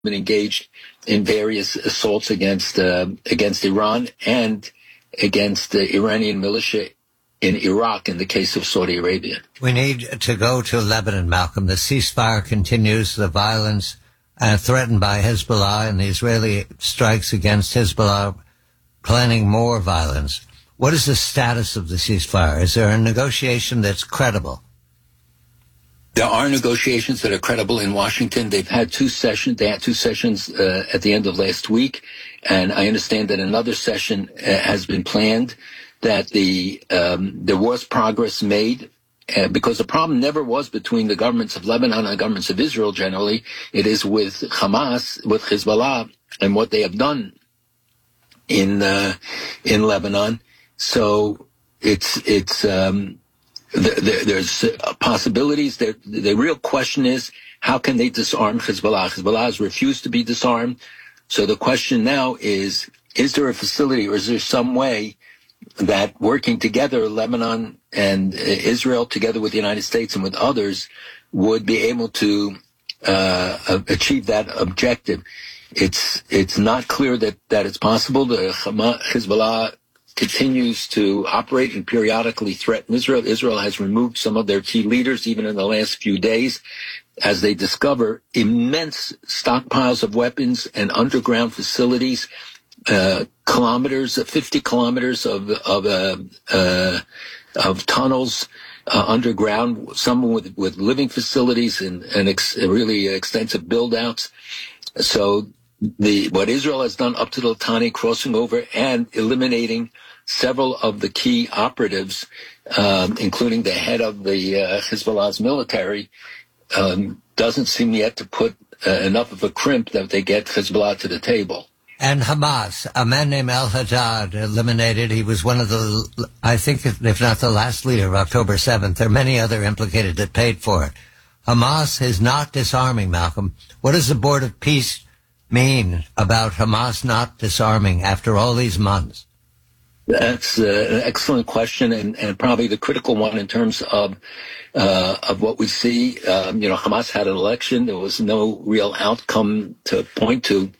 been engaged in various assaults against Iran and against the Iranian militia in Iraq in the case of Saudi Arabia. We need to go to Lebanon, Malcolm. The ceasefire continues, the violence threatened by Hezbollah and the Israeli strikes against Hezbollah planning more violence. What is the status of the ceasefire? Is there a negotiation that's credible? There are negotiations that are credible in Washington. They've had two sessions. They had two sessions at the end of last week, and I understand that another session has been planned. That there was progress made because the problem never was between the governments of Lebanon and the governments of Israel. Generally, it is with Hamas, with Hezbollah, and what they have done in Lebanon. So there's possibilities. The real question is, how can they disarm Hezbollah? Hezbollah has refused to be disarmed. So the question now is there a facility or is there some way that working together, Lebanon and Israel, together with the United States and with others, would be able to achieve that objective? It's not clear that it's possible. The Hezbollah continues to operate and periodically threaten Israel. Israel has removed some of their key leaders even in the last few days as they discover immense stockpiles of weapons and underground facilities, 50 kilometers of tunnels underground, some with living facilities and really extensive build-outs. So what Israel has done up to the Litani, crossing over and eliminating several of the key operatives, including the head of the Hezbollah's military, doesn't seem yet to put enough of a crimp that they get Hezbollah to the table. And Hamas, a man named al-Haddad, eliminated. He was one of the, I think, if not the last leader of October 7th. There are many other implicated that paid for it. Hamas is not disarming, Malcolm. What does the Board of Peace mean about Hamas not disarming after all these months? That's an excellent question and probably the critical one in terms of what we see. Hamas had an election. There was no real outcome to point to.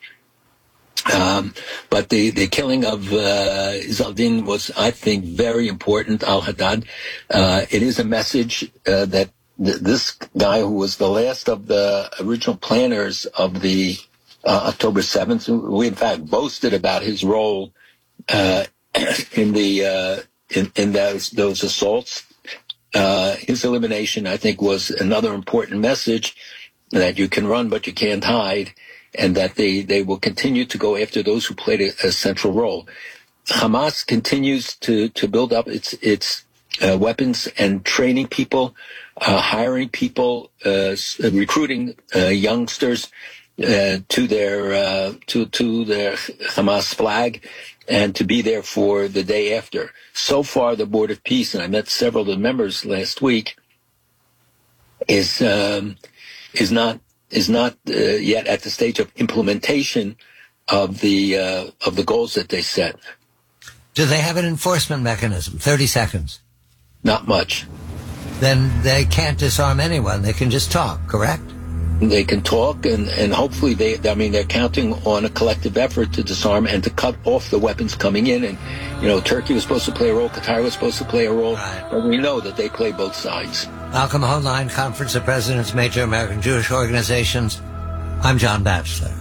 But the killing of Izzeldin was, I think, very important, al-Haddad. It is a message that this guy, who was the last of the original planners of the October 7th, we in fact boasted about his role in those assaults. His elimination, I think, was another important message that you can run but you can't hide, and that they will continue to go after those who played a central role. Hamas continues to build up its weapons and training people, hiring people, recruiting youngsters to their Hamas flag, and to be there for the day after. So far, the Board of Peace, and I met several of the members last week, is not yet at the stage of implementation of the goals that they set. Do they have an enforcement mechanism? 30 seconds. Not much. Then they can't disarm anyone. They can just talk, correct? They can talk, and hopefully they're counting on a collective effort to disarm and to cut off the weapons coming in. And, Turkey was supposed to play a role, Qatar was supposed to play a role, right. But we know that they play both sides. Malcolm Hoenlein, Conference of Presidents, Major American Jewish Organizations. I'm John Batchelor.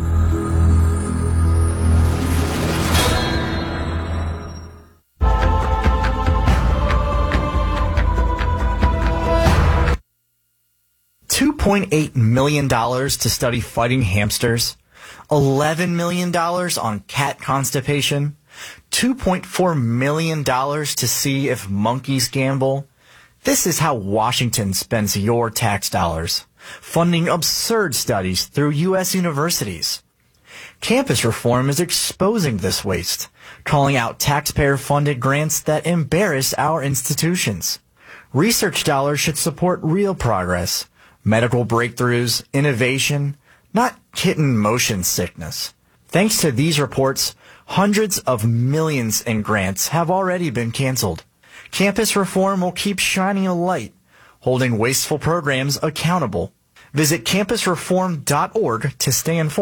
$2.8 million to study fighting hamsters, $11 million on cat constipation, $2.4 million to see if monkeys gamble. This is how Washington spends your tax dollars, funding absurd studies through U.S. universities. Campus reform is exposing this waste, calling out taxpayer-funded grants that embarrass our institutions. Research dollars should support real progress, medical breakthroughs, innovation, not kitten motion sickness. Thanks to these reports, hundreds of millions in grants have already been canceled. Campus reform will keep shining a light, holding wasteful programs accountable. Visit campusreform.org to stay informed.